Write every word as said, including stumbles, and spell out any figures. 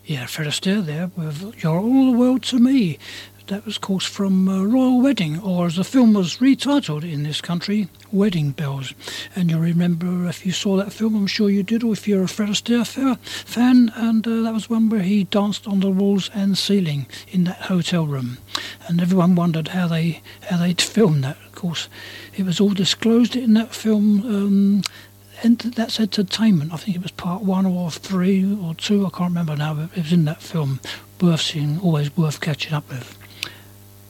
Yeah, Fred Astaire there with You're All the World to Me. That was, of course, from uh, Royal Wedding, or as the film was retitled in this country, Wedding Bells. And you'll remember if you saw that film, I'm sure you did, or if you're a Fred Astaire fan, and uh, that was one where he danced on the walls and ceiling in that hotel room. And everyone wondered how they how they'd filmed that. Of course, it was all disclosed in that film. Um, And that's Entertainment. I think it was part one or three or two. I can't remember now, but it was in that film. Worth seeing, always worth catching up with.